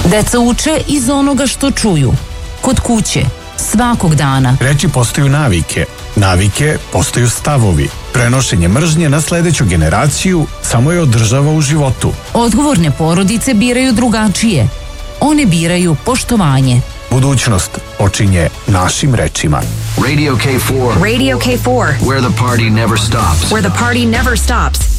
Deca uče iz onoga što čuju. Kod kuće, svakog dana. Reči postaju navike. Navike postaju stavovi. Prenošenje mržnje na sledeću generaciju samo je održava u životu. Odgovorne porodice biraju drugačije. One biraju poštovanje. Budućnost počinje našim rečima. Radio K4. Radio K4. Where the party never stops. Where the party never stops.